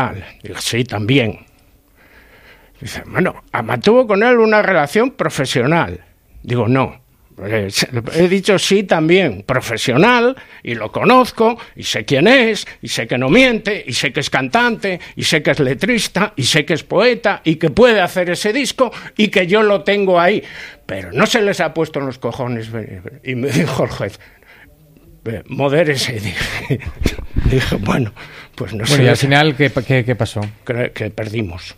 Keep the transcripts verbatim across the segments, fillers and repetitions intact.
Digo, sí, también. Dice, bueno, mantuvo con él una relación profesional. Digo, no. He dicho sí también, profesional, y lo conozco, y sé quién es, y sé que no miente, y sé que es cantante, y sé que es letrista, y sé que es poeta, y que puede hacer ese disco, y que yo lo tengo ahí. Pero no se les ha puesto en los cojones. Y me dijo el juez, modérese. Dije, dije, bueno, pues no bueno, sé. Y al final, ¿qué, qué, qué pasó? Que, que perdimos.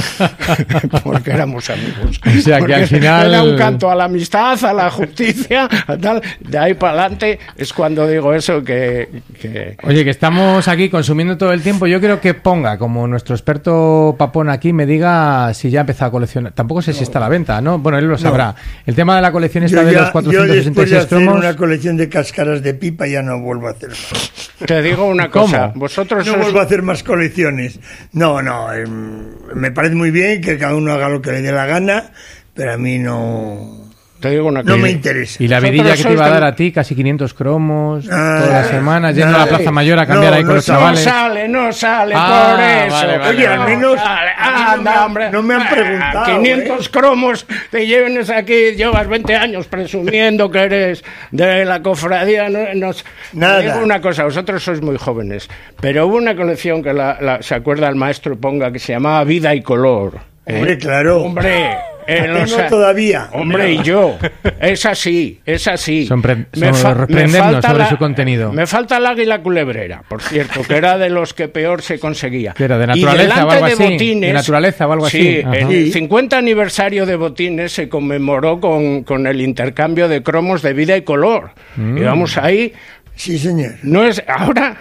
Porque éramos amigos. O sea, porque que al final... era un canto a la amistad, a la justicia, a tal. De ahí para adelante es cuando digo eso que, que... Oye, que estamos aquí consumiendo todo el tiempo. Yo creo que ponga, como nuestro experto Papón aquí, me diga si ya ha empezado a coleccionar. Tampoco sé no. si está a la venta, ¿no? Bueno, él lo sabrá. No. El tema de la colección está de los cuatrocientos sesenta y seis cromos. Yo después de hacer cromos... una colección de cáscaras de pipa ya no vuelvo a hacer más. Te digo una cosa. ¿Cómo? Vosotros no sos... vuelvo a hacer más colecciones. No, no. Eh, me parece muy bien que cada uno haga lo que le dé la gana, pero a mí no... Te digo una cosa. No me interesa. Y la vidilla que te iba a dar a ti, casi quinientos cromos, ah, todas las semanas, yendo no, a la Plaza Mayor a cambiar no, ahí con no los sale, chavales. No sale, no sale, ah, por eso. Vale, vale, Oye, vale. al menos... Sale. Ah, Anda, no, hombre. no me han preguntado. quinientos ¿eh? cromos, te lleves aquí, llevas veinte años presumiendo que eres de la cofradía. No, no, Nada. Digo una cosa, vosotros sois muy jóvenes, pero hubo una colección que la, la, se acuerda el maestro Ponga, que se llamaba Vida y Color. Hombre, ¿eh? claro. Hombre... Eh, no o sea, todavía. Hombre, y yo. Es así, es así. Sorpre- me fa- sorprendernos sobre la, su contenido. Me falta el águila culebrera, por cierto, que era de los que peor se conseguía. Que era de naturaleza o algo de así. Botines, de naturaleza o algo sí, así. Sí, el cincuenta aniversario de Botines se conmemoró con, con el intercambio de cromos de Vida y Color. Mm. Y vamos ahí... Sí, señor. No es ahora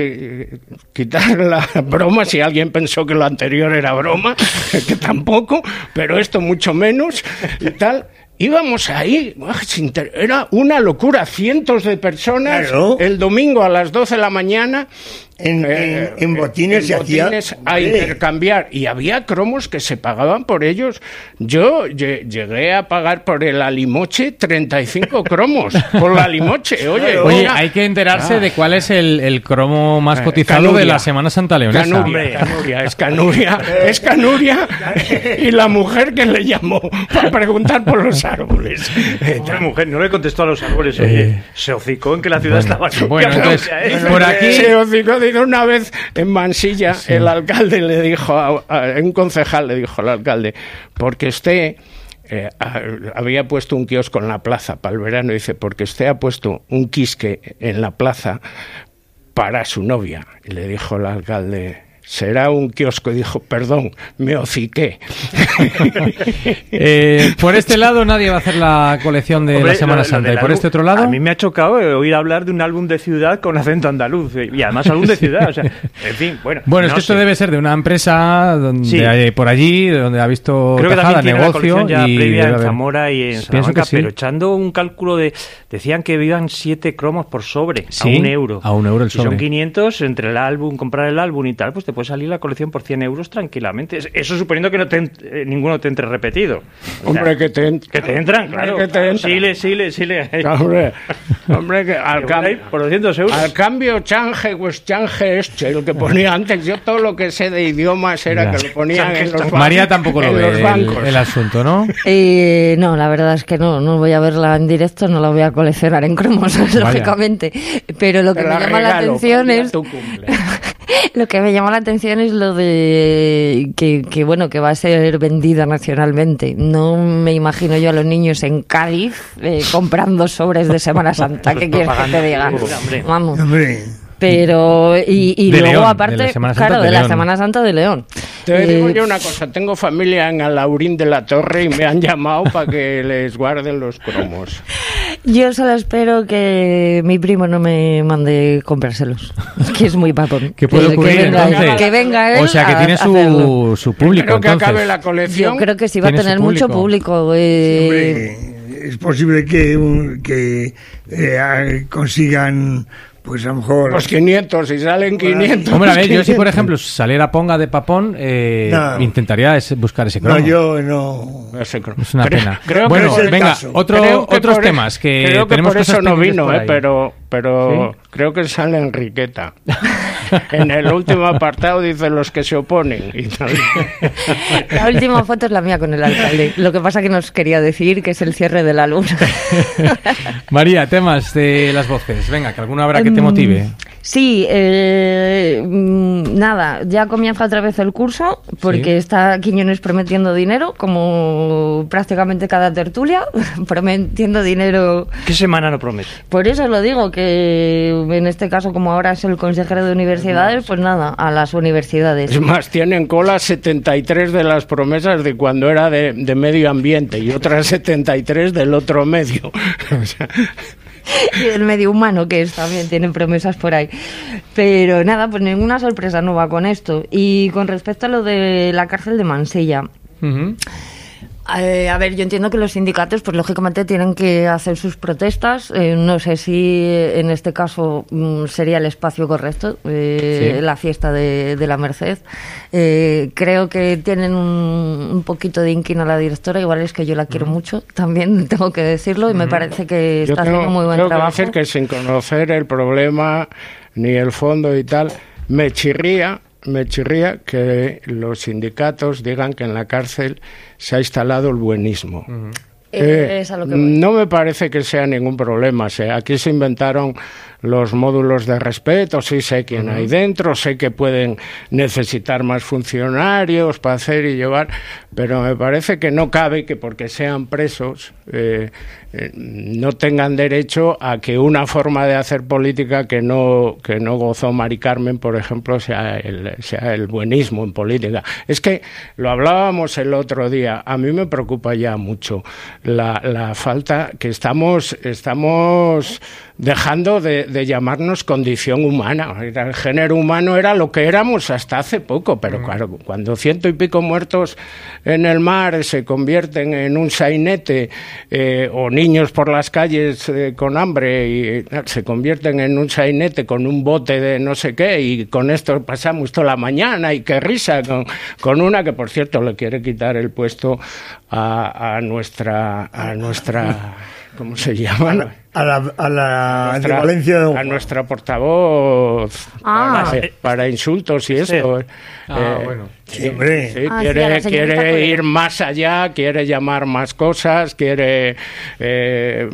eh, quitar la broma, si alguien pensó que lo anterior era broma, que tampoco, pero esto mucho menos y tal. Íbamos ahí, era una locura, cientos de personas, claro. El domingo a las doce de la mañana. En, eh, en, en Botines, en botines se hacía... a intercambiar, y había cromos que se pagaban por ellos. Yo llegué a pagar por el alimoche treinta y cinco cromos por el alimoche. Oye, Oye una... hay que enterarse ah. de cuál es el, el cromo más cotizado Canuria. de la Semana Santa Leonesa. Canuria, Canuria, es Canuria, es Canuria y la mujer que le llamó para preguntar por los árboles. La mujer no le contestó a los árboles, oye, eh, se hocicó en que la ciudad bueno, estaba... Bueno, entonces, ¿eh? por aquí... Se hocicó. Una vez en Mansilla, sí. el alcalde le dijo, a, a, un concejal le dijo al alcalde, porque usted eh, a, había puesto un kiosco en la plaza para el verano, y dice, porque usted ha puesto un quisque en la plaza para su novia. Y le dijo el alcalde, será un kiosco, y dijo, perdón, me hociqué. eh, por este lado nadie va a hacer la colección de Hombre, la Semana lo, lo Santa, y por álbum, este otro lado... A mí me ha chocado oír hablar de un álbum de ciudad con acento andaluz, y además álbum de ciudad, o sea, en fin, bueno... Bueno, es no que esto sé. debe ser de una empresa donde sí. hay, por allí, donde ha visto Creo que tajada, también negocio... Tiene una colección ya y previa en haber... Zamora y en Salamanca, sí. pero echando un cálculo de... Decían que vivan siete cromos por sobre, ¿Sí? a un euro. A un euro el si sobre. son quinientos, entre el álbum, comprar el álbum y tal, pues te puede salir la colección por cien euros tranquilamente. Eso suponiendo que no te, eh, ninguno te entre repetido. O hombre, sea, que te entran. Que te entran, claro. Que te entran. Sile, sile, sile. Hombre, hombre, que al cambio... Por doscientos euros. Al cambio, change, pues change este, el que ponía antes. Yo todo lo que sé de idiomas era ya. que lo ponían en los bancos. María tampoco lo ve el, el asunto, ¿no? Eh, no, la verdad es que no. No voy a verla en directo, no la voy a coleccionar en cromos, lógicamente. Pero lo que Te me llama regalo, la atención es... Lo que me llama la atención es lo de que, que bueno que va a ser vendida nacionalmente. No me imagino yo a los niños en Cádiz eh, comprando sobres de Semana Santa. ¿Qué quieres que te diga? Vamos. Pero y, y luego León, aparte de claro de, de la Semana Santa de León. Te eh, digo yo una cosa, tengo familia en Alaurín de la Torre y me han llamado para que les guarden los cromos. Yo solo espero que mi primo no me mande comprárselos, que es muy papón. ¿Qué puede ocurrir que venga, entonces? Que venga él o sea que tiene su, su público. Creo que entonces. acabe la colección. Yo creo que sí va a tener mucho público. Eh... Sí, hombre, es posible que, que eh, consigan... Pues a lo mejor... Los quinientos, si salen quinientos... Hombre, a ver, yo si por ejemplo saliera Ponga de Papón, eh, no. intentaría ese, buscar ese cromo. No, yo no... Ese cromo. Es una creo, pena. Creo bueno, que venga, otro, creo que otros por, temas que creo que tenemos por eso no vino, por eh, pero, pero ¿Sí? creo que sale Enriqueta. en el último apartado dice los que se oponen. Y tal. La última foto es la mía con el alcalde. Lo que pasa que nos quería decir que es el cierre de la luna. María, temas de las voces. Venga, que alguno habrá que te motive. Sí, eh, nada, ya comienza otra vez el curso porque sí. Está Quiñones prometiendo dinero, como prácticamente cada tertulia, prometiendo dinero. ¿Qué semana no promete? Por eso lo digo, que en este caso, como ahora es el consejero de universidades, pues nada, a las universidades. Es más, tienen cola setenta y tres de las promesas de cuando era de, de medio ambiente y otras setenta y tres del otro medio. O sea... Y del medio humano, que es, también tienen promesas por ahí. Pero nada, pues ninguna sorpresa nueva con esto. Y con respecto a lo de la cárcel de Mansilla, uh-huh. Eh, a ver, yo entiendo que los sindicatos, pues lógicamente tienen que hacer sus protestas. Eh, no sé si en este caso mm, sería el espacio correcto, eh, sí. La fiesta de, de la Merced. Eh, creo que tienen un, un poquito de inquina la directora, igual es que yo la quiero uh-huh. mucho, también tengo que decirlo, y me uh-huh. parece que está tengo, haciendo muy buen tengo trabajo. Tengo que decir que sin conocer el problema ni el fondo y tal, me chirría Me chirría que los sindicatos digan que en la cárcel se ha instalado el buenismo. Uh-huh. Eh, es a lo que voy. No me parece que sea ningún problema. O sea, aquí se inventaron los módulos de respeto, sí sé quién uh-huh. hay dentro, sé que pueden necesitar más funcionarios para hacer y llevar, pero me parece que no cabe que porque sean presos eh, eh, no tengan derecho a que una forma de hacer política que no que no gozó Mari Carmen, por ejemplo, sea el, sea el buenismo en política. Es que lo hablábamos el otro día, a mí me preocupa ya mucho la, la falta que estamos estamos dejando de, de llamarnos condición humana. El género humano era lo que éramos hasta hace poco, pero claro, cuando ciento y pico muertos en el mar se convierten en un sainete, eh, o niños por las calles eh, con hambre y eh, se convierten en un sainete con un bote de no sé qué, y con esto pasamos toda la mañana, y qué risa, con, con una que por cierto le quiere quitar el puesto a, a nuestra a nuestra ¿cómo se llama? A la, a la a nuestra, de Valencia de a nuestra portavoz ah. para, para insultos y eso. Sí. Ah, eh, bueno. Sí, hombre. Sí, ah, quiere sí, quiere ir más allá, quiere llamar más cosas, quiere... Eh,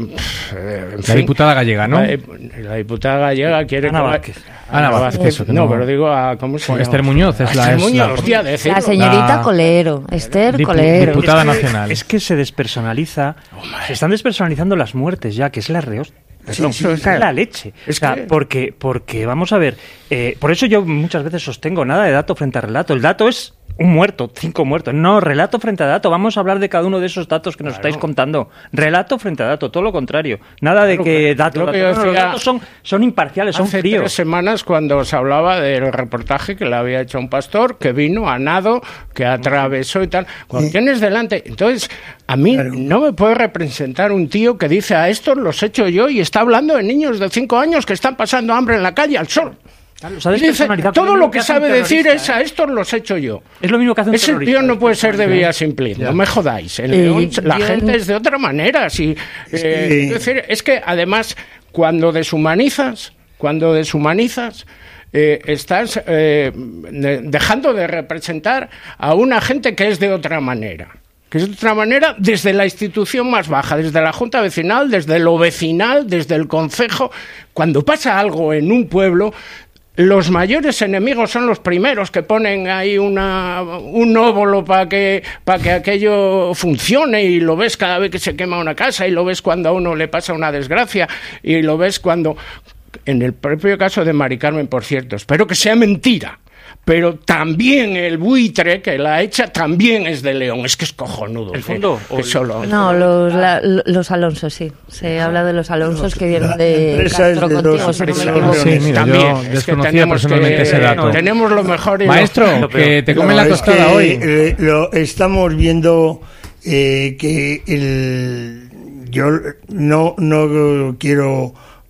en la fin, diputada gallega, ¿no? La, la diputada gallega quiere... Ana Vázquez. Ana Vázquez. No, no, pero digo, a, ¿cómo se llama? Esther Muñoz es la... Esther Muñoz, la, hostia, decirlo. La señorita la, Colero, Esther dipu, Colero. Diputada es que, nacional. Es que se despersonaliza, oh, se están despersonalizando las muertes ya, que es la reos. Sí, no, sí, es claro. la leche. Es o sea, que... porque, porque, vamos a ver, eh, por eso yo muchas veces sostengo nada de dato frente a relato. El dato es un muerto, cinco muertos. No, relato frente a dato. Vamos a hablar de cada uno de esos datos que nos claro. estáis contando. Relato frente a dato, todo lo contrario. Nada de claro, que datos, datos. No, no, los datos son, son imparciales, son hace fríos. Hace tres semanas cuando os hablaba del reportaje que le había hecho un pastor, que vino a nado, que atravesó y tal. Cuando tienes delante... Entonces, a mí claro. no me puede representar un tío que dice a estos los he hecho yo y está hablando de niños de cinco años que están pasando hambre en la calle al sol. Claro, y dice, todo lo que, que sabe decir es a estos los he hecho yo. Es lo mismo que hace un Ese terrorista. tío no puede ser de Villa Simplín, no me jodáis. En León, eh, la yo... gente es de otra manera. Si, eh, sí. es, decir, es que además cuando deshumanizas, cuando deshumanizas, eh, estás eh, dejando de representar a una gente que es de otra manera. Que es de otra manera desde la institución más baja, desde la Junta Vecinal, desde lo vecinal, desde el concejo. Cuando pasa algo en un pueblo, los mayores enemigos son los primeros que ponen ahí una, un óvulo para que, para que aquello funcione, y lo ves cada vez que se quema una casa, y lo ves cuando a uno le pasa una desgracia, y lo ves cuando... En el propio caso de Mari Carmen, por cierto, espero que sea mentira, pero también el buitre que la echa también es de León. Es que es cojonudo. ¿El fondo? Que, que solo... No, los, la, los Alonsos, sí. Se habla de los Alonsos que vienen de Castro contigo, si no me equivoco. Sí, mira, también. Yo es desconocía que personalmente que, ese dato. Tenemos lo mejor y Maestro, lo que te comen no, la tostada que, hoy. Eh, lo estamos viendo eh, que el... Yo no, no quiero...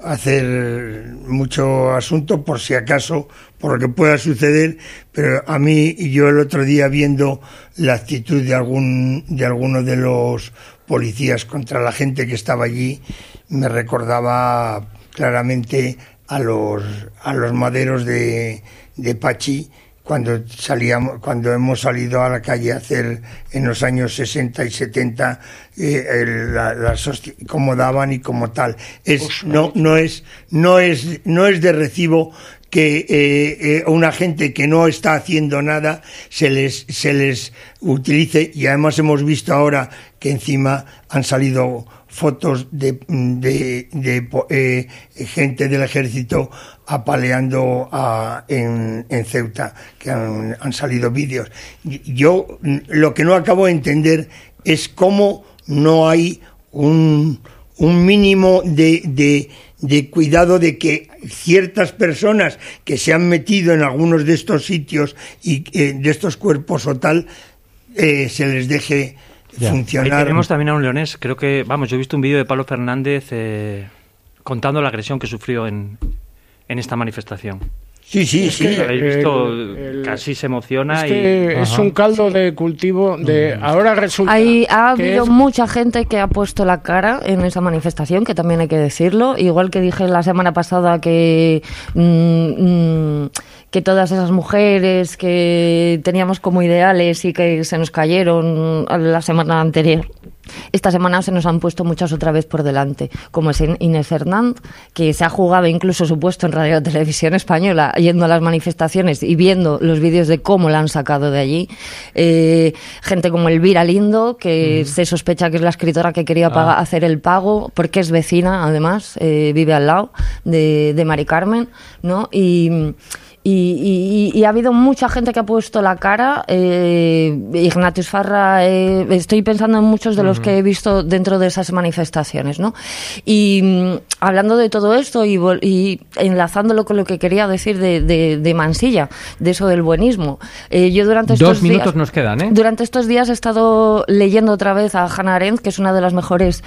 hacer mucho asunto por si acaso, por lo que pueda suceder, pero a mí, yo el otro día viendo la actitud de algún de alguno de los policías contra la gente que estaba allí, me recordaba claramente a los a los maderos de de Pachi, cuando salíamos, cuando hemos salido a la calle a hacer en los años sesenta y setenta eh, el, la, las hosti- cómo daban y como tal. Es no no es no es no es de recibo que eh, eh, una gente que no está haciendo nada se les se les utilice, y además hemos visto ahora que encima han salido fotos de, de, de eh, gente del ejército apaleando a, en, en Ceuta, que han, han salido vídeos. Yo lo que no acabo de entender es cómo no hay un, un mínimo de, de, de cuidado de que ciertas personas que se han metido en algunos de estos sitios y eh, de estos cuerpos o tal, eh, se les deje ya funcionar. Ahí tenemos también a un leonés. Creo que, vamos, yo he visto un vídeo de Pablo Fernández eh, contando la agresión que sufrió en, en esta manifestación. Sí, sí, sí. Lo habéis visto, el, el, casi se emociona. Es que y... es un caldo de cultivo de... Ahora resulta Hay, ha que habido es... mucha gente que ha puesto la cara en esa manifestación, que también hay que decirlo. Igual que dije la semana pasada que... Mmm, mmm, que todas esas mujeres que teníamos como ideales y que se nos cayeron la semana anterior, esta semana se nos han puesto muchas otra vez por delante, como es Inés Hernández, que se ha jugado incluso su puesto en Radio Televisión Española, yendo a las manifestaciones y viendo los vídeos de cómo la han sacado de allí. Eh, gente como Elvira Lindo, que mm. se sospecha que es la escritora que quería pagar, ah. hacer el pago, porque es vecina, además, eh, vive al lado de, de Mari Carmen, ¿no? Y... Y, y, y ha habido mucha gente que ha puesto la cara. eh, Ignatius Farra, eh, estoy pensando en muchos de los uh-huh. que he visto dentro de esas manifestaciones, ¿no? Y mm, hablando de todo esto y, y enlazándolo con lo que quería decir de, de, de Mansilla, de eso del buenismo, eh, yo durante estos Dos minutos días, nos quedan, ¿eh? Durante estos días he estado leyendo otra vez a Hannah Arendt, que es una de las mejores,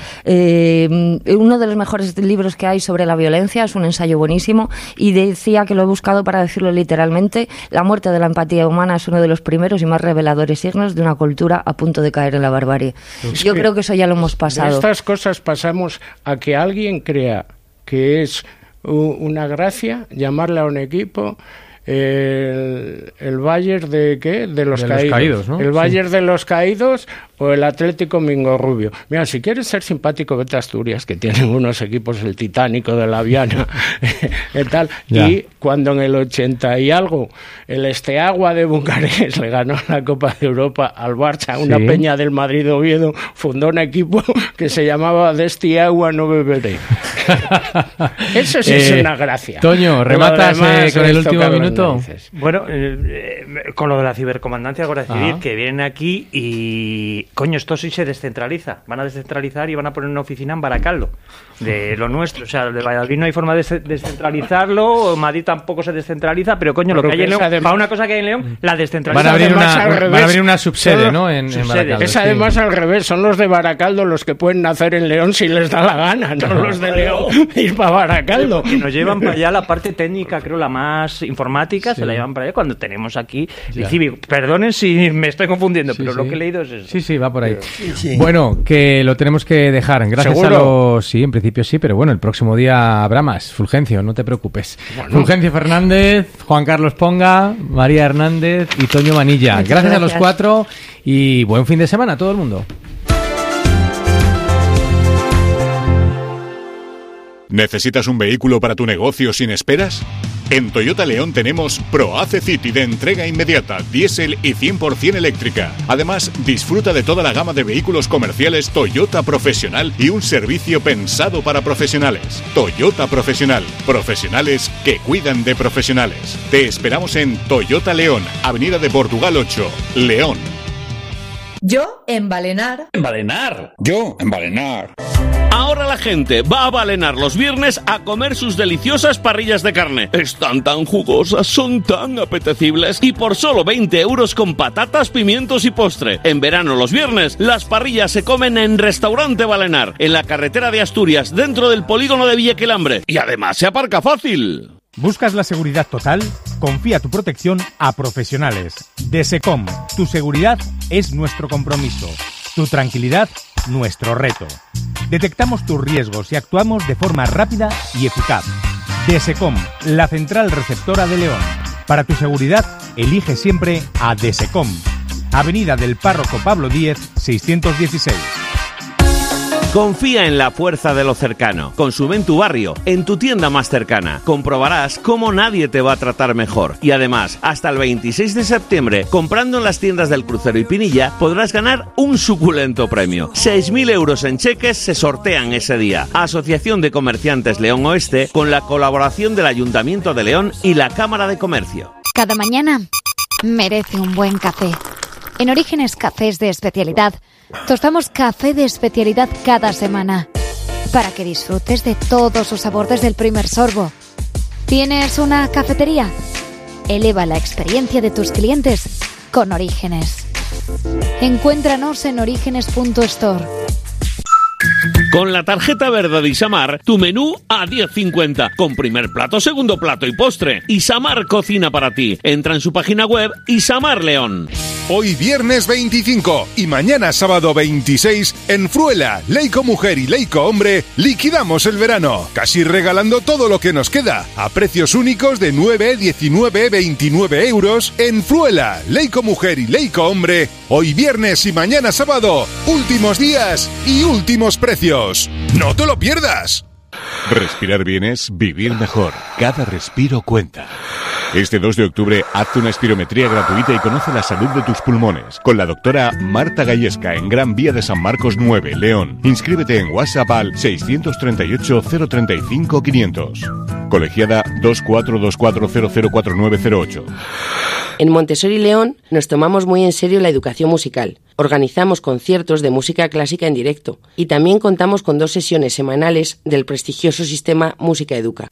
eh, uno de los mejores libros que hay sobre la violencia, es un ensayo buenísimo, y decía, que lo he buscado para decirlo literalmente, la muerte de la empatía humana es uno de los primeros y más reveladores signos de una cultura a punto de caer en la barbarie. Es Yo que creo que eso ya lo hemos pasado. De estas cosas pasamos a que alguien crea que es una gracia llamarle a un equipo el, el Bayern de ¿qué? De los, de caídos, los caídos, ¿no? El Bayern sí. de los caídos o el Atlético Mingorrubio. Mira, si quieres ser simpático, vete a Asturias, que tienen unos equipos, el Titánico de la Viana, y tal. Ya. Y cuando en el ochenta y algo el Esteagua de Bucarest le ganó la Copa de Europa al Barça, una sí. peña del Madrid Oviedo fundó un equipo que se llamaba De Esteagua no beberé. Eso sí eh, es una gracia. Toño, rematas eh, con el último minuto. Bueno, eh, con lo de la cibercomandancia Guardia Civil, ah. que vienen aquí y coño, esto sí se descentraliza. Van a descentralizar y van a poner una oficina en Baracaldo, de lo nuestro. O sea, de Valladolid no hay forma de descentralizarlo, Madrid tampoco se descentraliza, pero coño, lo pero que hay en León, además, para una cosa que hay en León, la descentralización. Van a abrir una, van a abrir una subsede, ¿no? En, subsede. en Baracaldo. Es además sí. al revés, son los de Baracaldo los que pueden nacer en León si les da la gana, no los de León ir para Baracaldo. Y nos llevan para allá la parte técnica, creo, la más informática, sí. se la llevan para allá cuando tenemos aquí el cívico. Perdonen si me estoy confundiendo, sí, pero sí. lo que he leído es eso. Sí, sí, va por ahí. Sí, sí. Bueno, que lo tenemos que dejar. Gracias ¿Seguro? a los... Sí, en principio sí, pero bueno, el próximo día habrá más. Fulgencio, no te preocupes. Bueno. Fulgencio Fernández, Juan Carlos Ponga, María Hernández y Toño Manilla. Gracias, gracias a los cuatro y buen fin de semana a todo el mundo. ¿Necesitas un vehículo para tu negocio sin esperas? En Toyota León tenemos ProAce City de entrega inmediata, diésel y cien por ciento eléctrica. Además, disfruta de toda la gama de vehículos comerciales Toyota Profesional y un servicio pensado para profesionales. Toyota Profesional, profesionales que cuidan de profesionales. Te esperamos en Toyota León, Avenida de Portugal ocho, León. Yo en Balenar. En Balenar. Yo en Balenar. Ahora la gente va a Balenar los viernes a comer sus deliciosas parrillas de carne. Están tan jugosas, son tan apetecibles y por solo veinte euros con patatas, pimientos y postre. En verano los viernes, las parrillas se comen en Restaurante Balenar, en la carretera de Asturias, dentro del polígono de Villaquilambre. Y además se aparca fácil. ¿Buscas la seguridad total? Confía tu protección a profesionales. Desecom, tu seguridad es nuestro compromiso. Tu tranquilidad, nuestro reto. Detectamos tus riesgos y actuamos de forma rápida y eficaz. Desecom, la central receptora de León. Para tu seguridad, elige siempre a Desecom. Avenida del Párroco Pablo Díez, seiscientos dieciséis. Confía en la fuerza de lo cercano. Consume en tu barrio, en tu tienda más cercana. Comprobarás cómo nadie te va a tratar mejor. Y además, hasta el veintiséis de septiembre, comprando en las tiendas del Crucero y Pinilla, podrás ganar un suculento premio. seis mil euros en cheques se sortean ese día. Asociación de Comerciantes León Oeste, con la colaboración del Ayuntamiento de León y la Cámara de Comercio. Cada mañana merece un buen café. En Orígenes Cafés de Especialidad, tostamos café de especialidad cada semana, para que disfrutes de todo su sabor desde el primer sorbo. ¿Tienes una cafetería? Eleva la experiencia de tus clientes con Orígenes. Encuéntranos en orígenes punto store. Con la tarjeta verde de Isamar, tu menú a diez cincuenta, con primer plato, segundo plato y postre. Isamar cocina para ti. Entra en su página web Isamar León. Hoy viernes veinticinco y mañana sábado veintiséis, en Fruela, Leico Mujer y Leico Hombre, liquidamos el verano, casi regalando todo lo que nos queda, a precios únicos de nueve, diecinueve, veintinueve euros, en Fruela, Leico Mujer y Leico Hombre, hoy viernes y mañana sábado, últimos días y últimos precios. ¡No te lo pierdas! Respirar bien es vivir mejor. Cada respiro cuenta. Este dos de octubre, hazte una espirometría gratuita y conoce la salud de tus pulmones con la doctora Marta Gallesca en Gran Vía de San Marcos nueve, León. Inscríbete en WhatsApp al seiscientos treinta y ocho, cero treinta y cinco, quinientos. Colegiada dos cuatro dos cuatro cero cero cuatro nueve cero ocho. En Montessori León nos tomamos muy en serio la educación musical. Organizamos conciertos de música clásica en directo y también contamos con dos sesiones semanales del prestigioso sistema Música Educa.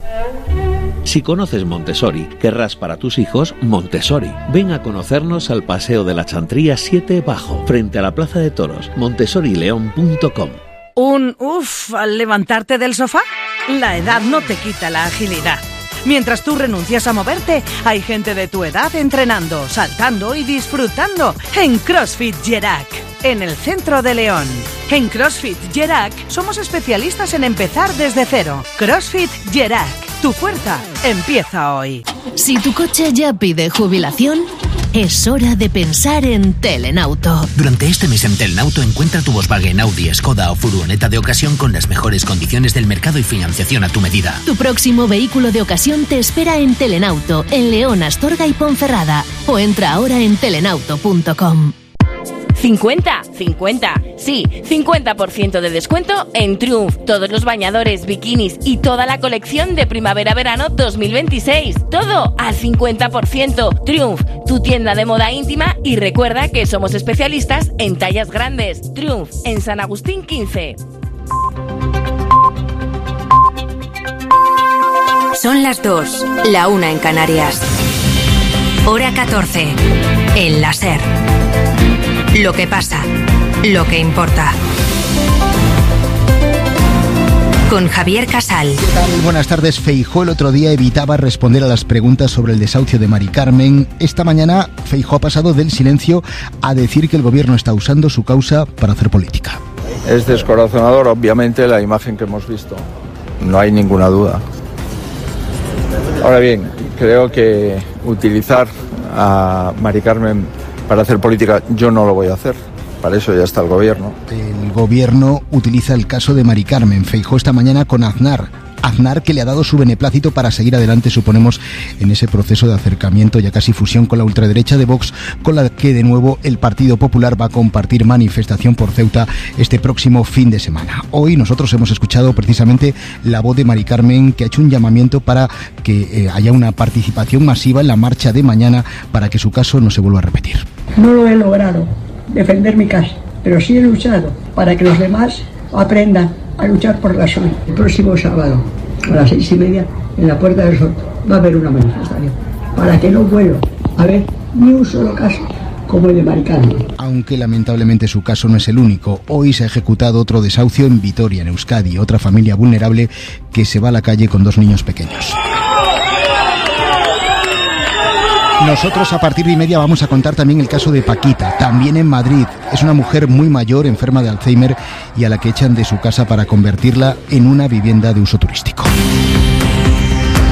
Si conoces Montessori, querrás para tus hijos Montessori. Ven a conocernos al Paseo de la Chantría siete Bajo, frente a la Plaza de Toros, montessori león punto com. Un uff al levantarte del sofá. La edad no te quita la agilidad. Mientras tú renuncias a moverte, hay gente de tu edad entrenando, saltando y disfrutando en CrossFit Gerac, en el centro de León. En CrossFit Gerac somos especialistas en empezar desde cero. CrossFit Gerac, tu fuerza empieza hoy. Si tu coche ya pide jubilación, es hora de pensar en Telenauto. Durante este mes en Telenauto encuentra tu Volkswagen, Audi, Skoda o furgoneta de ocasión con las mejores condiciones del mercado y financiación a tu medida. Tu próximo vehículo de ocasión te espera en Telenauto, en León, Astorga y Ponferrada. O entra ahora en telenauto punto com. cincuenta, cincuenta, sí, cincuenta por ciento de descuento en Triumph, todos los bañadores, bikinis y toda la colección de primavera-verano dos mil veintiséis. Todo al cincuenta por ciento. Triumph, tu tienda de moda íntima, y recuerda que somos especialistas en tallas grandes. Triumph, en San Agustín quince. Son las dos, la una en Canarias. Hora catorce, el láser. Lo que pasa, lo que importa. Con Javier Casal. ¿Qué tal? Buenas tardes. Feijóo el otro día evitaba responder a las preguntas sobre el desahucio de Mari Carmen. Esta mañana Feijóo ha pasado del silencio a decir que el gobierno está usando su causa para hacer política. Es descorazonador, obviamente, la imagen que hemos visto. No hay ninguna duda. Ahora bien, creo que utilizar a Mari Carmen para hacer política, yo no lo voy a hacer. Para eso ya está el gobierno. El gobierno utiliza el caso de Mari Carmen. Feijóo esta mañana con Aznar. Aznar, que le ha dado su beneplácito para seguir adelante, suponemos, en ese proceso de acercamiento, ya casi fusión con la ultraderecha de Vox, con la que de nuevo el Partido Popular va a compartir manifestación por Ceuta este próximo fin de semana. Hoy nosotros hemos escuchado precisamente la voz de Mari Carmen, que ha hecho un llamamiento para que eh, haya una participación masiva en la marcha de mañana para que su caso no se vuelva a repetir. No lo he logrado defender mi casa, pero sí he luchado para que los demás aprendan a luchar por la suya. El próximo sábado a las seis y media en la Puerta del Sol va a haber una manifestación para que no vuelva a haber ni un solo caso como el de Mari Carmen. Aunque lamentablemente su caso no es el único. Hoy se ha ejecutado otro desahucio en Vitoria, en Euskadi, otra familia vulnerable que se va a la calle con dos niños pequeños. Nosotros a partir de y media vamos a contar también el caso de Paquita, también en Madrid. Es una mujer muy mayor, enferma de Alzheimer, y a la que echan de su casa para convertirla en una vivienda de uso turístico.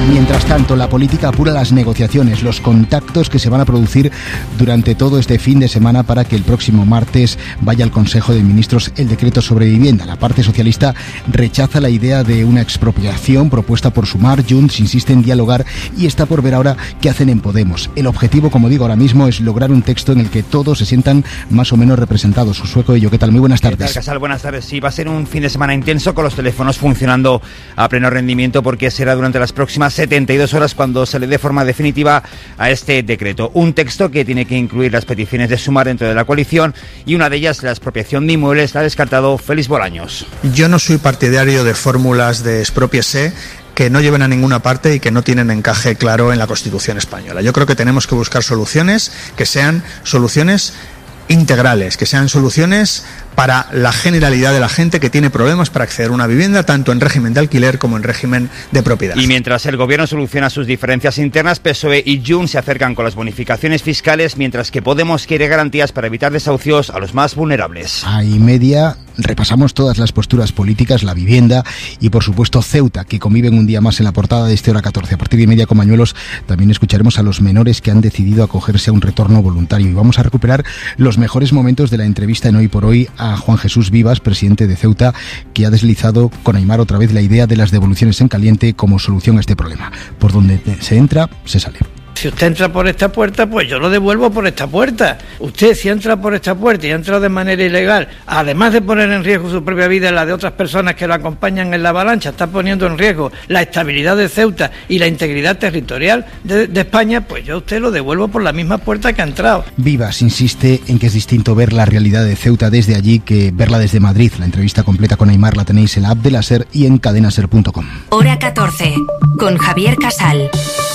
Mientras tanto, la política apura las negociaciones, los contactos que se van a producir durante todo este fin de semana para que el próximo martes vaya al Consejo de Ministros el decreto sobre vivienda. La parte socialista rechaza la idea de una expropiación propuesta por Sumar. Junts insiste en dialogar y está por ver ahora qué hacen en Podemos. El objetivo, como digo ahora mismo, es lograr un texto en el que todos se sientan más o menos representados. Sueco y yo, ¿qué tal? Muy buenas tardes. ¿Qué tal, Casal? Buenas tardes. Sí, va a ser un fin de semana intenso con los teléfonos funcionando a pleno rendimiento porque será durante las próximas setenta y dos horas cuando se le dé forma definitiva a este decreto. Un texto que tiene que incluir las peticiones de Sumar dentro de la coalición y una de ellas, la expropiación de inmuebles, la ha descartado Félix Bolaños. Yo no soy partidario de fórmulas de expropiese que no lleven a ninguna parte y que no tienen encaje claro en la Constitución española. Yo creo que tenemos que buscar soluciones que sean soluciones integrales, que sean soluciones para la generalidad de la gente que tiene problemas para acceder a una vivienda, tanto en régimen de alquiler como en régimen de propiedad. Y mientras el gobierno soluciona sus diferencias internas, P S O E y Junts se acercan con las bonificaciones fiscales, mientras que Podemos quiere garantías para evitar desahucios a los más vulnerables. A y media repasamos todas las posturas políticas, la vivienda y por supuesto Ceuta, que conviven un día más en la portada de este Hora catorce. A partir de media con Mañuelos también escucharemos a los menores que han decidido acogerse a un retorno voluntario y vamos a recuperar los mejores momentos de la entrevista en Hoy por Hoy a Juan Jesús Vivas, presidente de Ceuta, que ha deslizado con Aimar otra vez la idea de las devoluciones en caliente como solución a este problema. Por donde se entra, se sale. Si usted entra por esta puerta, pues yo lo devuelvo por esta puerta. Usted, si entra por esta puerta y ha entrado de manera ilegal, además de poner en riesgo su propia vida y la de otras personas que lo acompañan en la avalancha, está poniendo en riesgo la estabilidad de Ceuta y la integridad territorial de, de España, pues yo a usted lo devuelvo por la misma puerta que ha entrado. Vivas insiste en que es distinto ver la realidad de Ceuta desde allí que verla desde Madrid. La entrevista completa con Aimar la tenéis en la app de la SER y en cadenaser punto com. Hora catorce, con Javier Casal.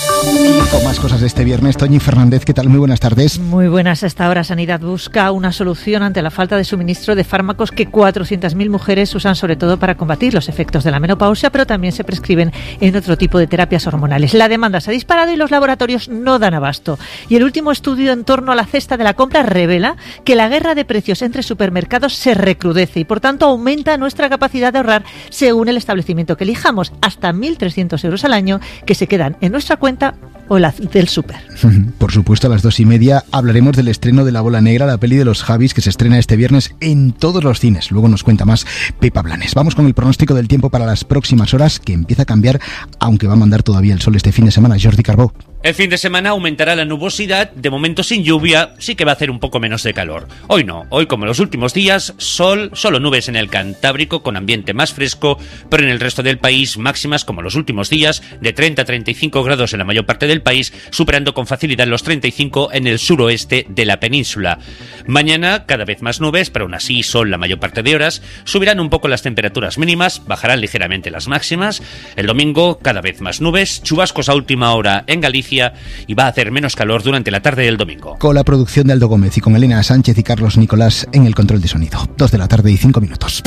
Y con más cosas de este viernes, Toñi Fernández, ¿qué tal? Muy buenas tardes. Muy buenas. Hasta ahora Sanidad busca una solución ante la falta de suministro de fármacos que cuatrocientas mil mujeres usan sobre todo para combatir los efectos de la menopausia, pero también se prescriben en otro tipo de terapias hormonales. La demanda se ha disparado y los laboratorios no dan abasto. Y el último estudio en torno a la cesta de la compra revela que la guerra de precios entre supermercados se recrudece y por tanto aumenta nuestra capacidad de ahorrar según el establecimiento que elijamos, hasta mil trescientos euros al año que se quedan en nuestra cuenta o la del súper. Por supuesto, a las dos y media hablaremos del estreno de La Bola Negra, la peli de los Javis, que se estrena este viernes en todos los cines. Luego nos cuenta más Pepa Blanes. Vamos con el pronóstico del tiempo para las próximas horas, que empieza a cambiar, aunque va a mandar todavía el sol este fin de semana. Jordi Carbó. El fin de semana aumentará la nubosidad, de momento sin lluvia, sí que va a hacer un poco menos de calor. Hoy no, hoy como los últimos días, sol, solo nubes en el Cantábrico con ambiente más fresco, pero en el resto del país máximas como los últimos días, de treinta a treinta y cinco grados en la mayor parte del país, superando con facilidad los treinta y cinco en el suroeste de la península. Mañana cada vez más nubes, pero aún así sol la mayor parte de horas, subirán un poco las temperaturas mínimas, bajarán ligeramente las máximas. El domingo cada vez más nubes, chubascos a última hora en Galicia, y va a hacer menos calor durante la tarde del domingo. Con la producción de Aldo Gómez y con Elena Sánchez y Carlos Nicolás en el control de sonido. Dos de la tarde y cinco minutos.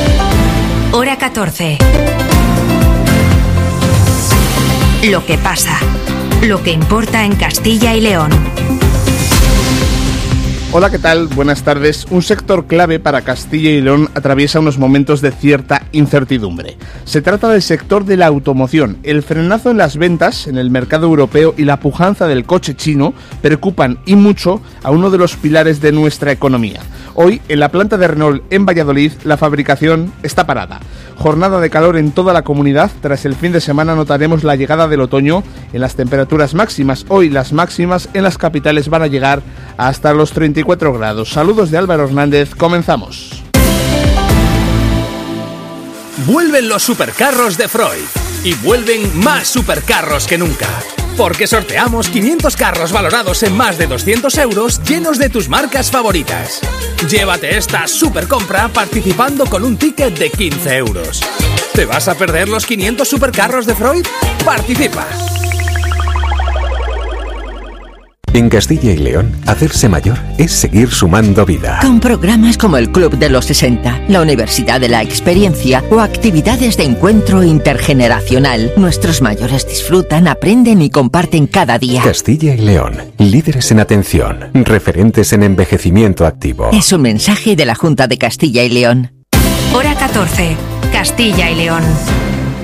Hora catorce. Lo que pasa. Lo que importa en Castilla y León. Hola, ¿qué tal? Buenas tardes. Un sector clave para Castilla y León atraviesa unos momentos de cierta incertidumbre. Se trata del sector de la automoción. El frenazo en las ventas en el mercado europeo y la pujanza del coche chino preocupan y mucho a uno de los pilares de nuestra economía. Hoy, en la planta de Renault en Valladolid, la fabricación está parada. Jornada de calor en toda la comunidad. Tras el fin de semana notaremos la llegada del otoño en las temperaturas máximas. Hoy las máximas en las capitales van a llegar hasta los treinta y cuatro grados. Saludos de Álvaro Hernández. Comenzamos. Vuelven los supercarros de Freud. Y vuelven más supercarros que nunca. Porque sorteamos quinientos carros valorados en más de doscientos euros llenos de tus marcas favoritas. Llévate esta super compra participando con un ticket de quince euros. ¿Te vas a perder los quinientos supercarros de Freud? ¡Participa! En Castilla y León, hacerse mayor es seguir sumando vida. Con programas como el Club de los sesenta, la Universidad de la Experiencia o actividades de encuentro intergeneracional, nuestros mayores disfrutan, aprenden y comparten cada día. Castilla y León, líderes en atención, referentes en envejecimiento activo. Es un mensaje de la Junta de Castilla y León. Hora catorce, Castilla y León.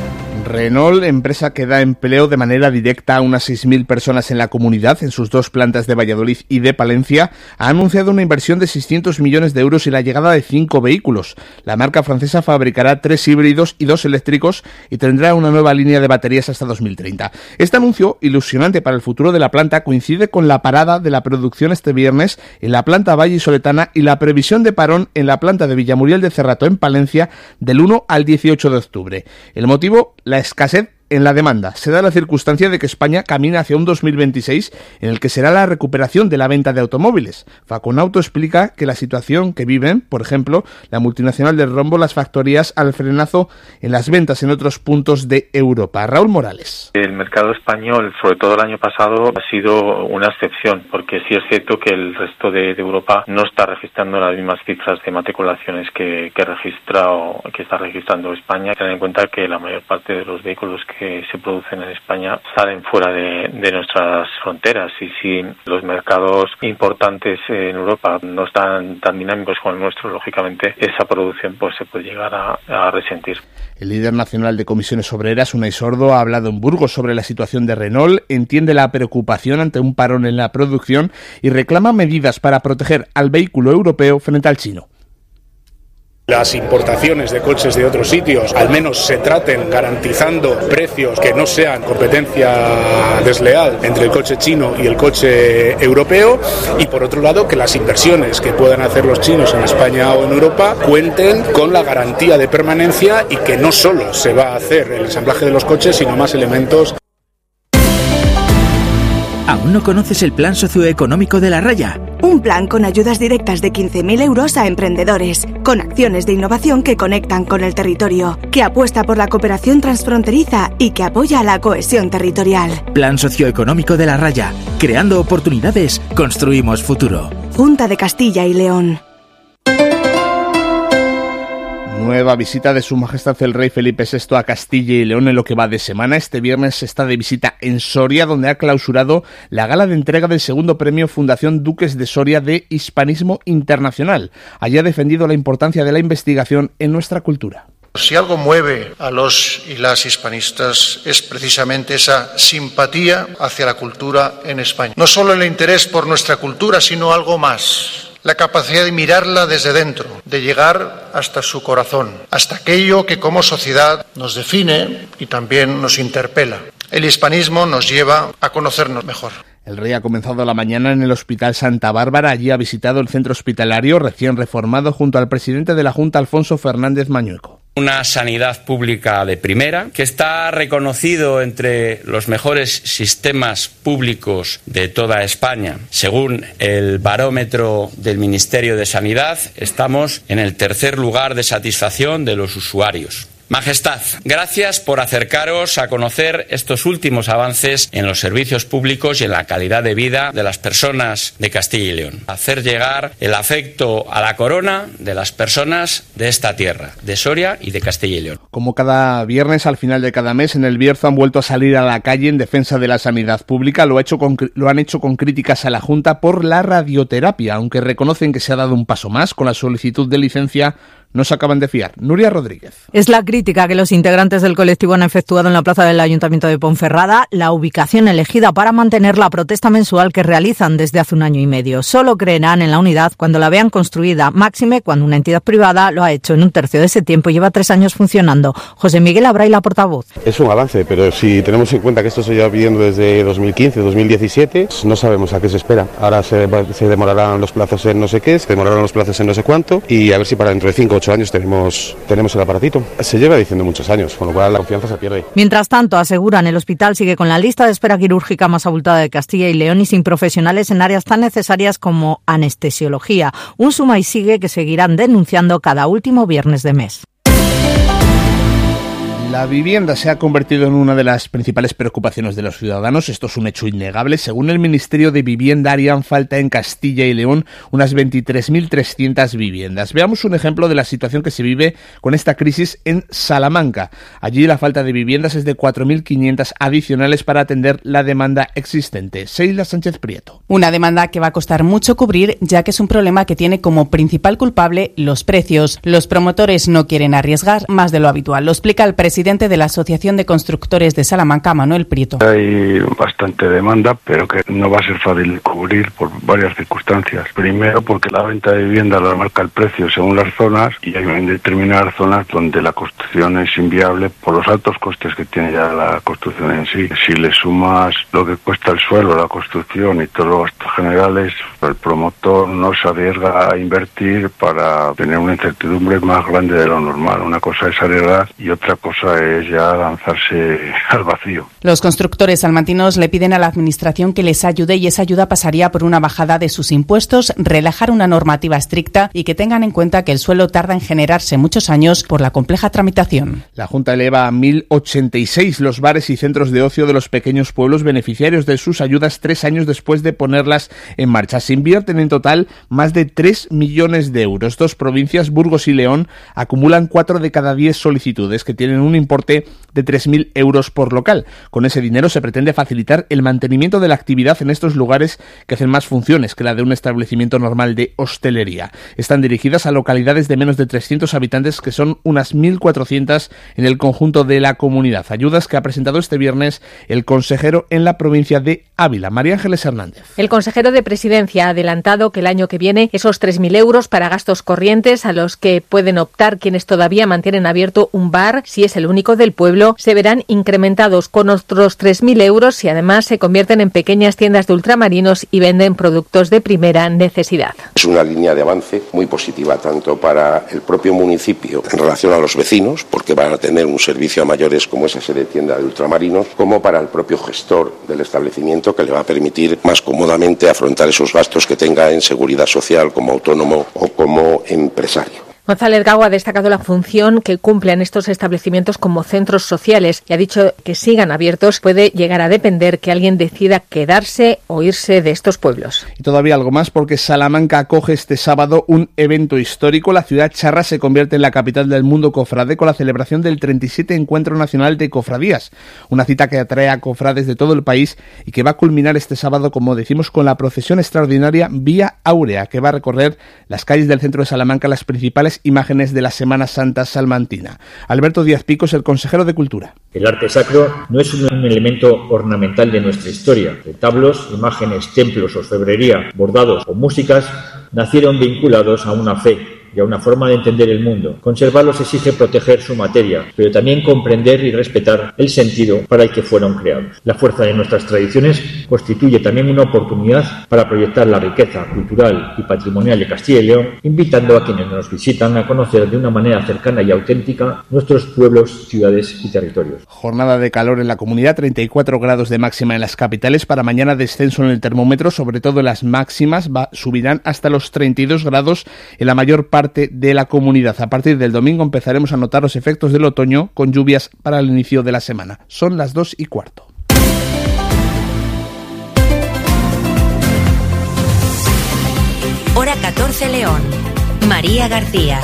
Renault, empresa que da empleo de manera directa a unas seis mil personas en la comunidad, en sus dos plantas de Valladolid y de Palencia, ha anunciado una inversión de seiscientos millones de euros y la llegada de cinco vehículos. La marca francesa fabricará tres híbridos y dos eléctricos y tendrá una nueva línea de baterías hasta dos mil treinta. Este anuncio, ilusionante para el futuro de la planta, coincide con la parada de la producción este viernes en la planta vallisoletana y la previsión de parón en la planta de Villamuriel de Cerrato, en Palencia, del uno al dieciocho de octubre. El motivo, la escasez en la demanda. Se da la circunstancia de que España camina hacia un dos mil veintiséis en el que será la recuperación de la venta de automóviles. Faconauto explica que la situación que viven, por ejemplo, la multinacional del rombo, las factorías al frenazo en las ventas en otros puntos de Europa. Raúl Morales. El mercado español, sobre todo el año pasado, ha sido una excepción, porque sí es cierto que el resto de, de Europa no está registrando las mismas cifras de matriculaciones que, que registra o que está registrando España. Ten en cuenta que la mayor parte de los vehículos que que se producen en España salen fuera de, de nuestras fronteras, y si los mercados importantes en Europa no están tan dinámicos como el nuestro, lógicamente esa producción pues se puede llegar a, a resentir. El líder nacional de comisiones obreras, Unai Sordo, ha hablado en Burgos sobre la situación de Renault, entiende la preocupación ante un parón en la producción y reclama medidas para proteger al vehículo europeo frente al chino. Las importaciones de coches de otros sitios al menos se traten garantizando precios que no sean competencia desleal entre el coche chino y el coche europeo, y por otro lado que las inversiones que puedan hacer los chinos en España o en Europa cuenten con la garantía de permanencia y que no solo se va a hacer el ensamblaje de los coches, sino más elementos. ¿Aún no conoces el plan socioeconómico de La Raya? Un plan con ayudas directas de quince mil euros a emprendedores, con acciones de innovación que conectan con el territorio, que apuesta por la cooperación transfronteriza y que apoya la cohesión territorial. Plan socioeconómico de La Raya. Creando oportunidades, construimos futuro. Junta de Castilla y León. Nueva visita de Su Majestad el Rey Felipe sexto a Castilla y León en lo que va de semana. Este viernes está de visita en Soria, donde ha clausurado la gala de entrega del segundo premio Fundación Duques de Soria de Hispanismo Internacional. Allí ha defendido la importancia de la investigación en nuestra cultura. Si algo mueve a los y las hispanistas es precisamente esa simpatía hacia la cultura en España. No solo el interés por nuestra cultura, sino algo más. La capacidad de mirarla desde dentro, de llegar hasta su corazón, hasta aquello que como sociedad nos define y también nos interpela. El hispanismo nos lleva a conocernos mejor. El rey ha comenzado la mañana en el Hospital Santa Bárbara. Allí ha visitado el centro hospitalario recién reformado junto al presidente de la Junta, Alfonso Fernández Mañueco. Una sanidad pública de primera, que está reconocido entre los mejores sistemas públicos de toda España. Según el barómetro del Ministerio de Sanidad, estamos en el tercer lugar de satisfacción de los usuarios. Majestad, gracias por acercaros a conocer estos últimos avances en los servicios públicos y en la calidad de vida de las personas de Castilla y León. Hacer llegar el afecto a la corona de las personas de esta tierra, de Soria y de Castilla y León. Como cada viernes, al final de cada mes, en el Bierzo han vuelto a salir a la calle en defensa de la sanidad pública. Lo, ha hecho con, lo han hecho con críticas a la Junta por la radioterapia, aunque reconocen que se ha dado un paso más con la solicitud de licencia. No se acaban de fiar. Nuria Rodríguez. Es la crítica que los integrantes del colectivo han efectuado en la plaza del Ayuntamiento de Ponferrada, la ubicación elegida para mantener la protesta mensual que realizan desde hace un año y medio. Solo creerán en la unidad cuando la vean construida, máxime cuando una entidad privada lo ha hecho en un tercio de ese tiempo y lleva tres años funcionando. José Miguel Abray, la portavoz. Es un avance, pero si tenemos en cuenta que esto se lleva pidiendo desde dos mil quince, dos mil diecisiete, no sabemos a qué se espera. Ahora se, se demorarán los plazos en no sé qué, se demorarán los plazos en no sé cuánto, y a ver si para dentro de cinco ocho años tenemos, tenemos el aparatito. Se lleva diciendo muchos años, con lo cual la confianza se pierde. Mientras tanto, aseguran, el hospital sigue con la lista de espera quirúrgica más abultada de Castilla y León y sin profesionales en áreas tan necesarias como anestesiología. Un suma y sigue que seguirán denunciando cada último viernes de mes. La vivienda se ha convertido en una de las principales preocupaciones de los ciudadanos. Esto es un hecho innegable. Según el Ministerio de Vivienda, harían falta en Castilla y León unas veintitrés mil trescientas viviendas. Veamos un ejemplo de la situación que se vive con esta crisis en Salamanca. Allí la falta de viviendas es de cuatro mil quinientas adicionales para atender la demanda existente. Seila Sánchez Prieto. Una demanda que va a costar mucho cubrir, ya que es un problema que tiene como principal culpable los precios. Los promotores no quieren arriesgar más de lo habitual. Lo explica el presidente presidente de la Asociación de Constructores de Salamanca, Manuel Prieto. Hay bastante demanda, pero que no va a ser fácil de cubrir por varias circunstancias. Primero, porque la venta de vivienda la marca el precio según las zonas, y hay en determinadas zonas donde la construcción es inviable por los altos costes que tiene ya la construcción en sí. Si le sumas lo que cuesta el suelo, la construcción y todos los gastos generales, el promotor no se arriesga a invertir para tener una incertidumbre más grande de lo normal. Una cosa es arriesgar y otra cosa es ya lanzarse al vacío. Los constructores salmantinos le piden a la Administración que les ayude, y esa ayuda pasaría por una bajada de sus impuestos, relajar una normativa estricta y que tengan en cuenta que el suelo tarda en generarse muchos años por la compleja tramitación. La Junta eleva a mil ochenta y seis los bares y centros de ocio de los pequeños pueblos beneficiarios de sus ayudas tres años después de ponerlas en marcha. Se invierten en total más de tres millones de euros. Dos provincias, Burgos y León, acumulan cuatro de cada diez solicitudes, que tienen un importe de tres mil euros por local. Con ese dinero se pretende facilitar el mantenimiento de la actividad en estos lugares, que hacen más funciones que la de un establecimiento normal de hostelería. Están dirigidas a localidades de menos de trescientos habitantes, que son unas mil cuatrocientas en el conjunto de la comunidad. Ayudas que ha presentado este viernes el consejero en la provincia de Ávila, María Ángeles Hernández. El consejero de Presidencia ha adelantado que el año que viene esos tres mil euros para gastos corrientes, a los que pueden optar quienes todavía mantienen abierto un bar, si es el único del pueblo, se verán incrementados con otros tres mil euros si además se convierten en pequeñas tiendas de ultramarinos y venden productos de primera necesidad. Es una línea de avance muy positiva tanto para el propio municipio en relación a los vecinos, porque van a tener un servicio a mayores como es ese de tienda de ultramarinos, como para el propio gestor del establecimiento, que le va a permitir más cómodamente afrontar esos gastos que tenga en seguridad social como autónomo o como empresario. González Gago ha destacado la función que cumplen estos establecimientos como centros sociales y ha dicho que sigan abiertos puede llegar a depender que alguien decida quedarse o irse de estos pueblos. Y todavía algo más, porque Salamanca acoge este sábado un evento histórico. La ciudad charra se convierte en la capital del mundo cofrade con la celebración del treinta y siete Encuentro Nacional de Cofradías, una cita que atrae a cofrades de todo el país y que va a culminar este sábado, como decimos, con la procesión extraordinaria Vía Áurea, que va a recorrer las calles del centro de Salamanca, las principales imágenes de la Semana Santa salmantina. Alberto Díaz Pico es el consejero de Cultura. El arte sacro no es un elemento ornamental de nuestra historia. Retablos, imágenes, templos, orfebrería, bordados o músicas nacieron vinculados a una fe y a una forma de entender el mundo. Conservarlos exige proteger su materia, pero también comprender y respetar el sentido para el que fueron creados. La fuerza de nuestras tradiciones constituye también una oportunidad para proyectar la riqueza cultural y patrimonial de Castilla y León, invitando a quienes nos visitan a conocer de una manera cercana y auténtica nuestros pueblos, ciudades y territorios. Jornada de calor en la comunidad, treinta y cuatro grados de máxima en las capitales. Para mañana descenso en el termómetro, sobre todo en las máximas, va, subirán hasta los treinta y dos grados en la mayor parte de la comunidad. A partir del domingo empezaremos a notar los efectos del otoño con lluvias para el inicio de la semana. Son las dos y cuarto. Hora catorce León. María García.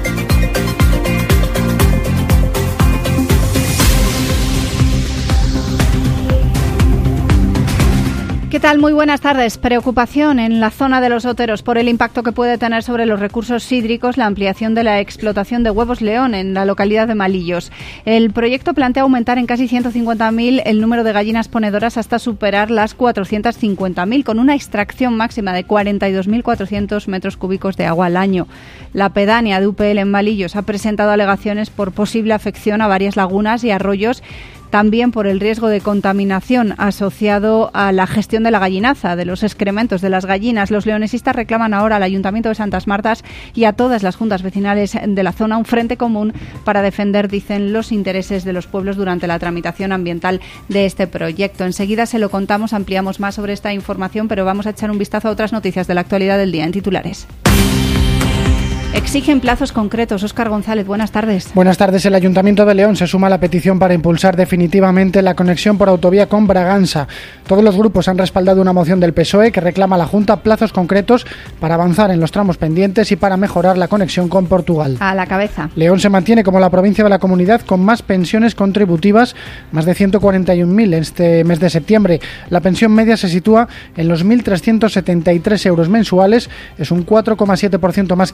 ¿Qué tal? Muy buenas tardes. Preocupación en la zona de Los Oteros por el impacto que puede tener sobre los recursos hídricos la ampliación de la explotación de huevos león en la localidad de Malillos. El proyecto plantea aumentar en casi ciento cincuenta mil el número de gallinas ponedoras hasta superar las cuatrocientas cincuenta mil, con una extracción máxima de cuarenta y dos mil cuatrocientos metros cúbicos de agua al año. La pedánea de U P L en Malillos ha presentado alegaciones por posible afección a varias lagunas y arroyos, también por el riesgo de contaminación asociado a la gestión de la gallinaza, de los excrementos de las gallinas. Los leonesistas reclaman ahora al Ayuntamiento de Santas Martas y a todas las juntas vecinales de la zona un frente común para defender, dicen, los intereses de los pueblos durante la tramitación ambiental de este proyecto. Enseguida se lo contamos, ampliamos más sobre esta información, pero vamos a echar un vistazo a otras noticias de la actualidad del día en titulares. Exigen plazos concretos. Óscar González, buenas tardes. Buenas tardes. El Ayuntamiento de León se suma a la petición para impulsar definitivamente la conexión por autovía con Bragança. Todos los grupos han respaldado una moción del P S O E que reclama a la Junta plazos concretos para avanzar en los tramos pendientes y para mejorar la conexión con Portugal. A la cabeza. León se mantiene como la provincia de la comunidad con más pensiones contributivas, más de ciento cuarenta y un mil en este mes de septiembre. La pensión media se sitúa en los mil trescientos setenta y tres euros mensuales. Es un cuatro coma siete por ciento más que hace un año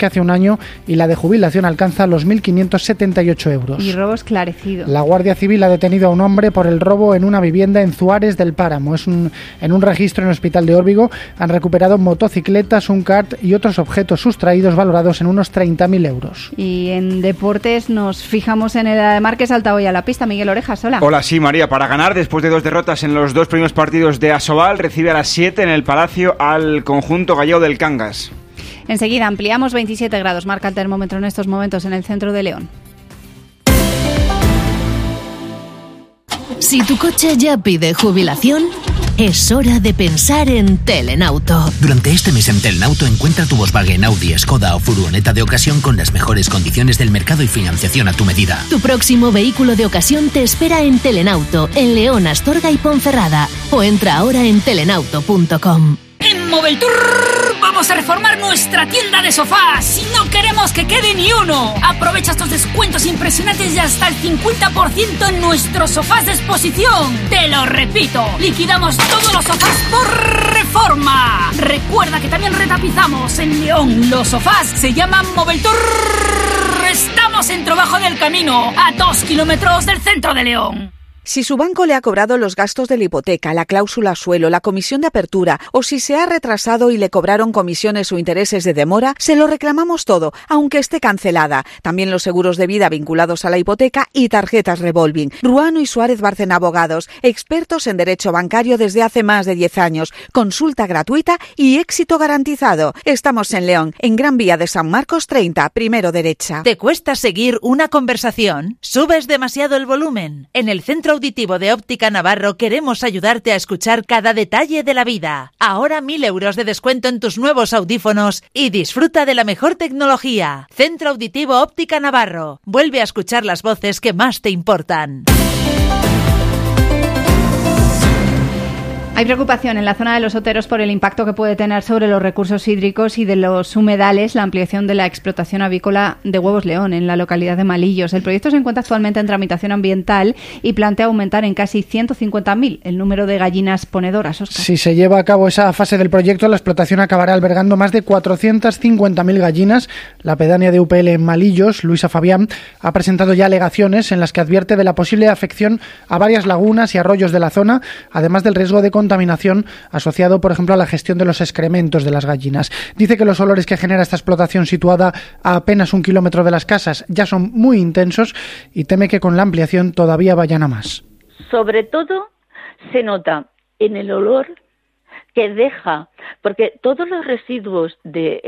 año y la de jubilación alcanza los mil quinientos setenta y ocho euros. Y robo esclarecido. La Guardia Civil ha detenido a un hombre por el robo en una vivienda en Zuares del Páramo. Es un, en un registro en el Hospital de Órbigo han recuperado motocicletas, un kart y otros objetos sustraídos valorados en unos treinta mil euros. Y en deportes nos fijamos en el Ademar, que salta hoy a la pista. Miguel Orejas, hola. Hola, sí, María. Para ganar, después de dos derrotas en los dos primeros partidos de Asobal, recibe a las siete en el Palacio al conjunto gallego del Cangas. Enseguida ampliamos. Veintisiete grados marca el termómetro en estos momentos en el centro de León. Si tu coche ya pide jubilación, es hora de pensar en Telenauto. Durante este mes en Telenauto encuentra tu Volkswagen, Audi, Skoda o furgoneta de ocasión con las mejores condiciones del mercado y financiación a tu medida. Tu próximo vehículo de ocasión te espera en Telenauto, en León, Astorga y Ponferrada. O entra ahora en telenauto punto com. En Moveltour vamos a reformar nuestra tienda de sofás y no queremos que quede ni uno. Aprovecha estos descuentos impresionantes de hasta el cincuenta por ciento en nuestros sofás de exposición. Te lo repito, liquidamos todos los sofás por reforma. Recuerda que también retapizamos en León. Los sofás se llaman Moveltour. Estamos en Trabajo del Camino, a dos kilómetros del centro de León. Si su banco le ha cobrado los gastos de la hipoteca, la cláusula suelo, la comisión de apertura o si se ha retrasado y le cobraron comisiones o intereses de demora, se lo reclamamos todo, aunque esté cancelada. También los seguros de vida vinculados a la hipoteca y tarjetas revolving. Ruano y Suárez Bárcena Abogados, expertos en derecho bancario desde hace más de diez años. Consulta gratuita y éxito garantizado. Estamos en León, en Gran Vía de San Marcos treinta, primero derecha. ¿Te cuesta seguir una conversación? ¿Subes demasiado el volumen? En el Centro Auditivo de Óptica Navarro queremos ayudarte a escuchar cada detalle de la vida. Ahora mil euros de descuento en tus nuevos audífonos y disfruta de la mejor tecnología. Centro Auditivo Óptica Navarro. Vuelve a escuchar las voces que más te importan. Hay preocupación en la zona de Los Oteros por el impacto que puede tener sobre los recursos hídricos y de los humedales la ampliación de la explotación avícola de Huevos León en la localidad de Malillos. El proyecto se encuentra actualmente en tramitación ambiental y plantea aumentar en casi ciento cincuenta mil el número de gallinas ponedoras. Oscar. Si se lleva a cabo esa fase del proyecto, la explotación acabará albergando más de cuatrocientas cincuenta mil gallinas. La pedánea de U P L en Malillos, Luisa Fabián, ha presentado ya alegaciones en las que advierte de la posible afección a varias lagunas y arroyos de la zona, además del riesgo de contaminación asociado, por ejemplo, a la gestión de los excrementos de las gallinas. Dice que los olores que genera esta explotación situada a apenas un kilómetro de las casas ya son muy intensos y teme que con la ampliación todavía vayan a más. Sobre todo se nota en el olor que deja, porque todos los residuos de